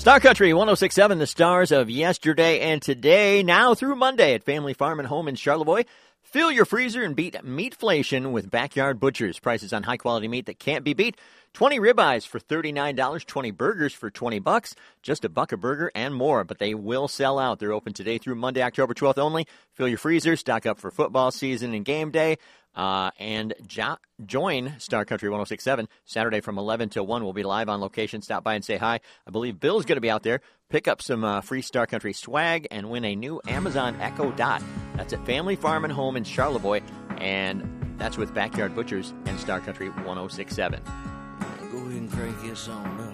Star Country 106.7, the stars of yesterday and today, now through Monday at Family Farm and Home in Charlevoix. Fill your freezer and beat meatflation with Backyard Butchers. Prices on high-quality meat that can't be beat. 20 ribeyes for $39, 20 burgers for $20, just $1 a burger and more. But they will sell out. They're open today through Monday, October 12th only. Fill your freezer, stock up for football season and game day. And join Star Country 106.7 Saturday from 11 till 1. We'll be live on location. Stop by and say hi. I believe Bill's going to be out there. Pick up some free Star Country swag and win a new Amazon Echo Dot. That's at Family Farm and Home in Charlevoix. And that's with Backyard Butchers and Star Country 106.7. Go ahead and crank this on up.